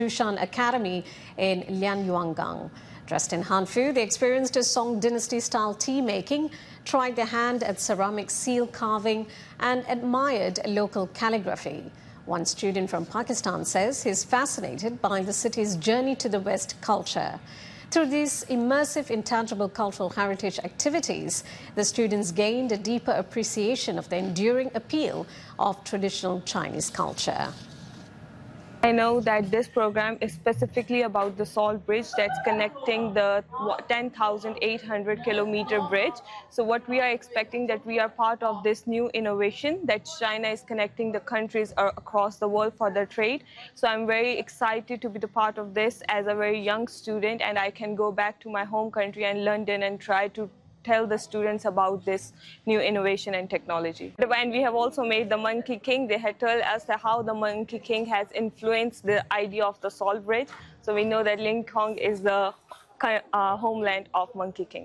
Lushan Academy in Lianyuangang. Dressed in Hanfu, they experienced a Song Dynasty-style tea making, tried their hand at ceramic seal carving and admired local calligraphy. One student from Pakistan says he's fascinated by the city's journey to the West culture. Through these immersive, intangible cultural heritage activities, the students gained a deeper appreciation of the enduring appeal of traditional Chinese culture. I know that this program is specifically about the Salt Bridge that's connecting the 10,800 kilometer bridge. So what we are expecting that we are part of this new innovation that China is connecting the countries across the world for their trade. So I'm very excited to be the part of this as a very young student, and I can go back to my home country and London and try to tell the students about this new innovation and technology. And we have also made the Monkey King. They had told us how the Monkey King has influenced the idea of the Salt Bridge. So we know that Lincoln is the homeland of Monkey King.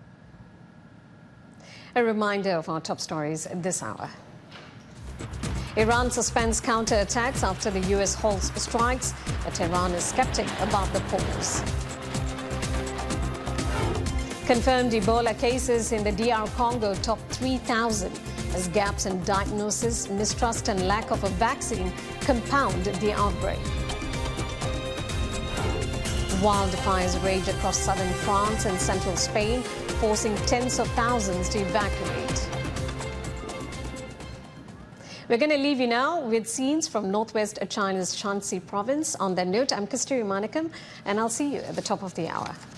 A reminder of our top stories this hour. Iran suspends counterattacks after the US halts strikes, but Tehran is skeptic about the pause. Confirmed Ebola cases in the DR Congo top 3,000 as gaps in diagnosis, mistrust and lack of a vaccine compound the outbreak. Wildfires rage across southern France and central Spain, forcing tens of thousands to evacuate. We're going to leave you now with scenes from northwest China's Shanxi province. On that note, I'm Kasturi Manikam, and I'll see you at the top of the hour.